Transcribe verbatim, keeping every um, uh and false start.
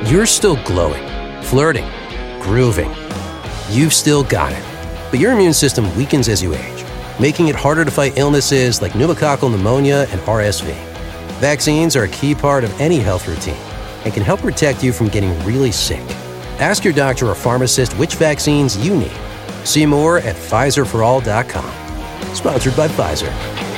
You're still glowing, flirting, grooving. You've still got it. But your immune system weakens as you age, making it harder to fight illnesses like pneumococcal pneumonia and R S V. Vaccines are a key part of any health routine and can help protect you from getting really sick. Ask your doctor or pharmacist which vaccines you need. See more at Pfizer for all dot com. Sponsored by Pfizer.